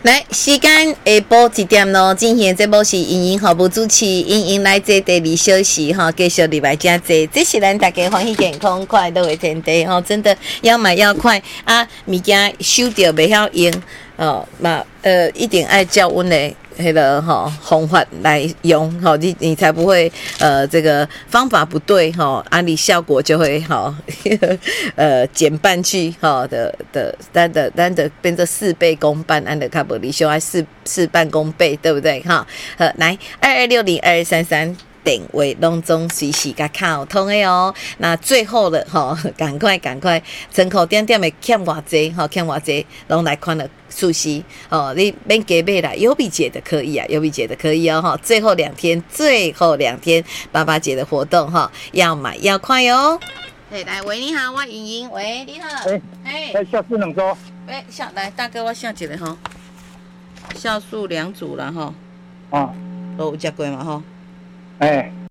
来，时间下晡1点咯，今天这部是莹莹服务主持，莹莹来这第2小时哈，继续礼拜加这，这是咱大家欢喜健康快乐的天地哈，真的要买要快啊，物件收着袂晓用哦，嘛一定爱照阮的那个方法来用你才不会这个方法不对你效果就会减半去咱的变成事倍功半，咱的较无理想，爱事半功倍，对不对来22602233。电话拢总随时甲敲通的哦。那最后了赶快，层口点点的欠偌济欠偌济，拢来看了熟悉你免加买啦，优比节的可以啊，优比节的可以哦最后2天爸爸节的活动要买要快哦。来，喂，你好，我莹莹，喂，你好， 酵素两组， 来大哥，我写一个酵素2组啦有食过嘛